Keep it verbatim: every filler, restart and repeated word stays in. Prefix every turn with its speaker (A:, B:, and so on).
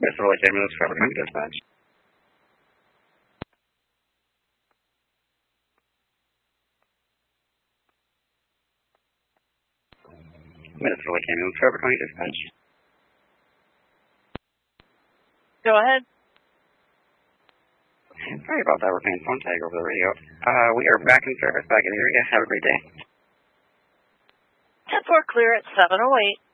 A: Mister Roy Samuels, Trevor County Dispatch. Mister Roy Samuels, Trevor County Dispatch.
B: Go ahead.
A: Sorry about that. We're playing phone tag over the radio. Uh, we are back in service, back in the area. Have a great day.
B: ten four clear at seven oh eight.